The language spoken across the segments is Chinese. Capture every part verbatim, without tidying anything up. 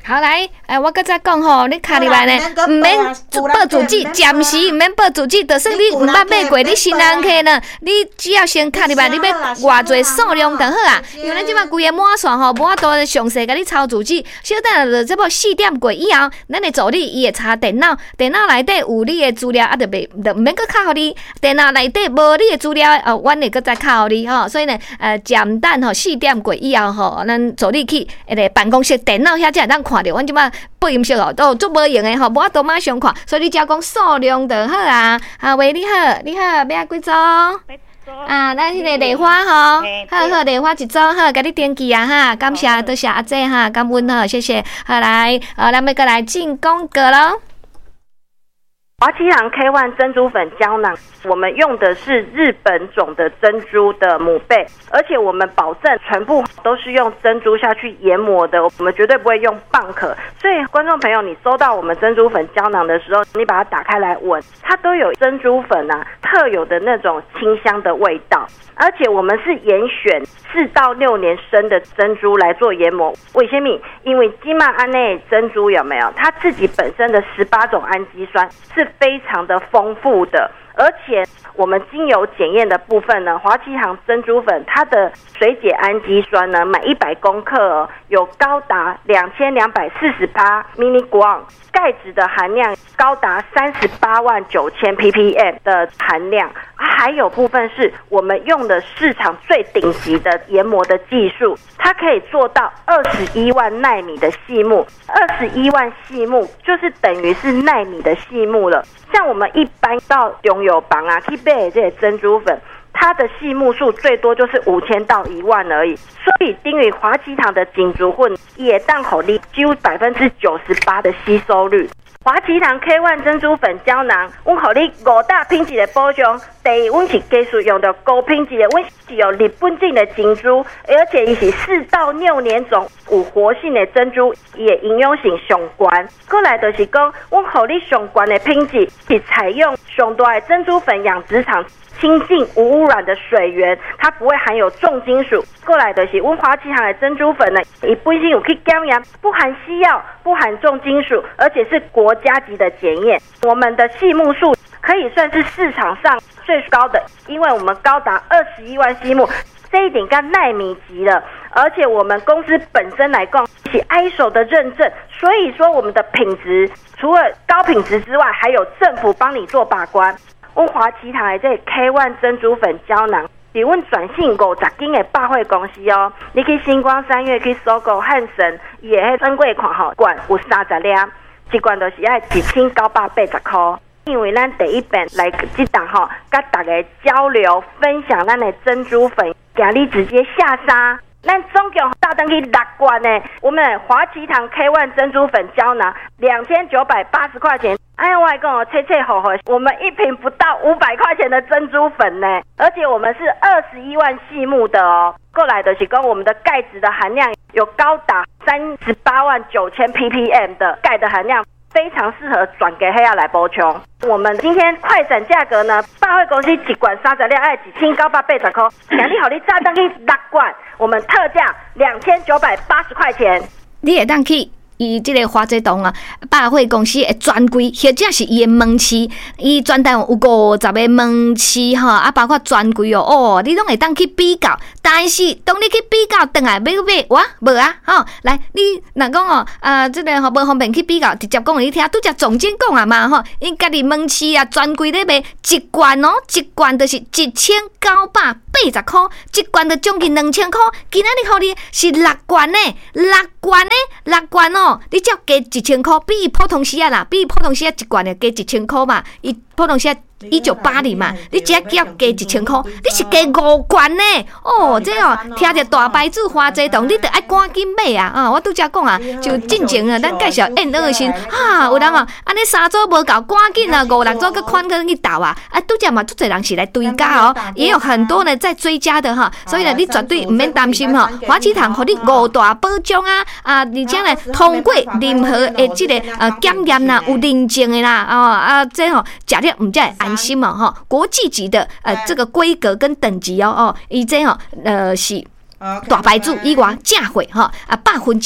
好来，诶，我搁再讲吼，你卡入来呢，唔免报主机，暂时唔免报主机，就算你唔捌买过，你新人客呢，你只要先卡入来，你要偌济数量就好啊。因为咱即摆规个满线吼，无法度详细甲你抄主机，小等下这部试点过以后，咱的助理伊会查电脑，电脑内底有你的资料，啊，就袂就唔免搁卡互你。电脑内底无你的资料，哦，阮会搁再卡互你吼。所以呢，呃，暂等吼试点过以后吼，咱助理去迄个办公室电脑遐才会当看着，阮即摆播音室哦，都足无用的吼，无法度马上看，所以你只要讲数量就好啊。啊，喂，你好，你好，要几组？啊，咱迄个莲花吼，好好，莲花一组好，甲你登记啊哈，感谢，多谢阿姐哈，感恩哈，谢谢。好来，呃，咱们过来进宫格咯。 华旗堂 K 一 珍珠粉胶囊，我们用的是日本种的珍珠的母贝，而且我们保证全部都是用珍珠下去研磨的，我们绝对不会用蚌壳。所以观众朋友，你收到我们珍珠粉胶囊的时候，你把它打开来闻，它都有珍珠粉啊特有的那种清香的味道。而且我们是严选四到六年生的珍珠来做研磨。为什么？因为金马安内珍珠有没有？它自己本身的十八种氨基酸是非常的丰富的，而且我们经由检验的部分呢，华旗堂珍珠粉它的水解氨基酸呢，每一百公克、哦、有高达两千两百四十八 milligram， 钙质的含量高达三十八万九千 ppm 的含量，还有部分是我们用的市场最顶级的研磨的技术，它可以做到二十一万奈米的细目，二十一万细目就是等于是奈米的细目了。像我们一般到中药房啊去买这些珍珠粉，它的细目数最多就是五千到一万而已，所以等于华旗堂的金珠粉也当好你几乎百分之九十八的吸收率。华旗堂 K 一 珍珠粉胶囊，阮互你五大品质的保障。第一，阮是技术用到高品质的，阮是用日本种的珍珠，而且伊是四到六年种有活性的珍珠，伊的营养性上高。过来就是讲，阮互你上高的品质是采用上大的珍珠粉养殖场清净无污染的水源，它不会含有重金属。过来的是阮华旗堂的珍珠粉呢，伊本身有去检验，不含西药，不含重金属，而且是国家级的检验。我们的细目数可以算是市场上最高的，因为我们高达二十一万细目，这一点跟奈米级了。而且我们公司本身来讲是 I S O 的认证，所以说我们的品质除了高品质之外，还有政府帮你做把关。阮华旗堂的这 K 一 珍珠粉胶囊，是阮转信五十间的百货公司哦。你去星光三月去搜狗汉神，伊的迄珍贵款吼，罐有三十粒，一罐就是要一千九百八十块。因为咱第一遍来这档吼，跟大家交流分享咱的珍珠粉，今日直接下杀。咱总共大登去六罐呢，我们华旗堂 K 一 珍珠粉胶囊两千九百八十块钱。哎，我跟我切切吼吼，我们一瓶不到五百块钱的珍珠粉呢，而且我们是二十一万细目的哦。过来的是跟我们的钙质的含量有高达三十八万九千 ppm 的钙的含量。非常适合转给黑亚来补充。我们今天快闪价格呢，百货公司一罐三十粒要一千九百八十块，今日好你炸登去六罐，我们特价两千九百八十块钱。 你会当去伊即个花节洞啊，百货公司的专柜，或者是伊的门市，伊专单有五十个门市吼，啊，包括专柜哦，哦，你拢会当去比较。但是当你去比较，等来要买哇无啊，吼，来你若讲哦，啊，即个吼无方便去比较，直接讲你听，拄则总监讲啊嘛吼，因家己门市啊专柜咧卖一罐哦，一罐就是一千九百八十块，一罐就将近两千块，今仔日互你是六罐呢，六罐呢，六罐哦。哦，你只要加一千块，比伊普通时啊啦，比伊普通时啊一罐的加一千块嘛，伊普通时啊一九八零嘛，你只要加一千块，你是加五罐呢。哦，这哦，听着大牌子花节洞，你得爱赶紧买啊！啊，我拄则讲啊，就进前啊，咱介绍 N 二型啊，有人哦，安尼三组无够，赶紧啊，五六组个款个去倒啊！啊，拄则嘛，足侪人是来追加哦，也有很多呢在追加的哈，所以呢，你绝对唔免担心哈。华旗堂互你五大保障啊啊，而且呢，通过任何的这个呃检验啦，有认证的啦，哦啊，这吼食了唔才会安心嘛哈。国际级的呃这个规格跟等级哦哦，伊这吼呃是大牌子以外正货哈啊百分之百。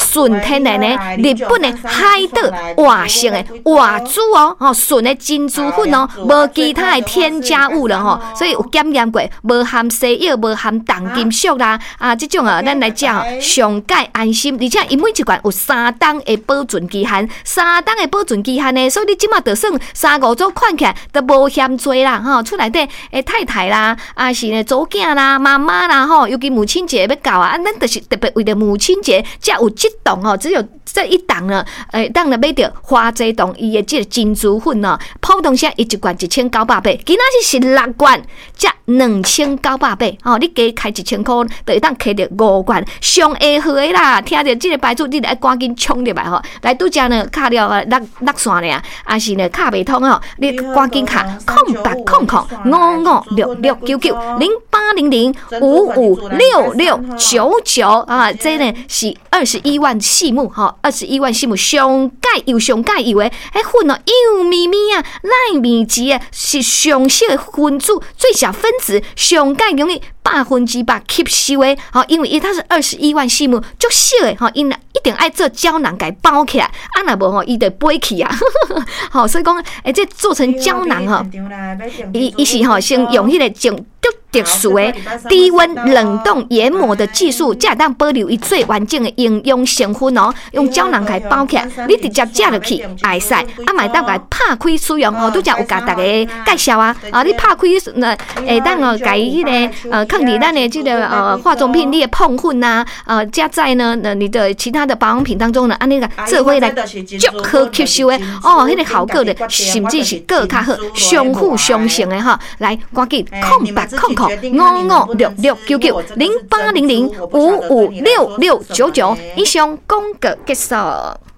纯天然的日本的海岛活性的活珠哦，哦纯的珍珠粉哦，无其他的添加物了吼，所以有检验过，无含西药，无含重金属啦，啊，这种啊，咱来讲上解安心，而且因为一罐有三档的保存期限，三档的保存期限呢，所以你即马就算三五组看起来都无嫌多啦，吼，厝内底诶太太啦，啊是呢祖囝啦、妈妈啦，吼，尤其母亲节要到啊，咱就是特别为了母亲节才有这档哦，只有这一档呢，诶，当然买着花这档伊的这个珍珠粉哦，普通些伊一罐一千九百八，今仔日是六罐，才两千九百八，哦，你加开一千块，就会当开着五罐，上下号的啦，听着这个牌子，你得赶紧冲入来吼，来拄则呢卡了啊，落落线咧，啊是呢卡袂通哦，你赶紧卡空八空空五五六六九九零八零零五五六六九九啊，这呢是二十一万细目哈，二十一万细目上解又上解又诶，迄粉哦幼咪咪啊，奈米级啊，是上小的分子，最小分子上解容易百分之百吸收的，好，因为伊它是二十一万细目，足小的哈，因一定爱做胶囊给包起来，啊若无吼，伊就飞去啊，好，所以讲诶，这做成胶囊哈，伊伊是吼先用迄个种足特殊的低温冷冻研磨的技术，才会当保留伊最完整的营养成分哦。用胶囊给包起来，你直接食落去也会使，啊，买当个拍开使用哦，拄则有甲大家介绍啊，啊，你拍开呃，会当哦，改迄个呃，抗伫咱的这个呃化妆品你的碰粉呐，呃，加在呢，呃，你的其他的保养品当中呢，按那个这会来足好吸收的哦，迄个效果的，甚至是更较好，相辅相成的哈，来赶紧空白空。五五六六九九零八零零五五六六九九，以上广告结束。